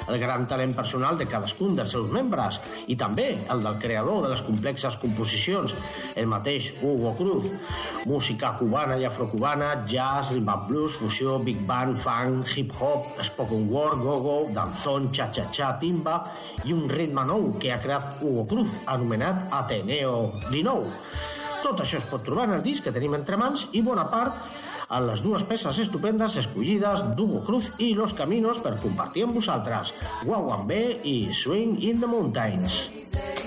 el gran talent personal de cadascun dels seus membres i també el del creador de les complexes composicions, el mateix Hugo Cruz. Música cubana i afrocubana, jazz, rhythm and blues, fusió, big band, funk, hip-hop, spoken word, go-go, danzón, cha-cha-cha, timba i un ritme nou que ha creat Hugo Cruz, anomenat Ateneo 19. Tot això es pot trobar en el disc que tenim entre mans i bona part a les dues peces estupendes escollides d'Hugo Cruz i Los Caminos per compartir amb vosaltres, Guaguambé i Swing in the Mountains.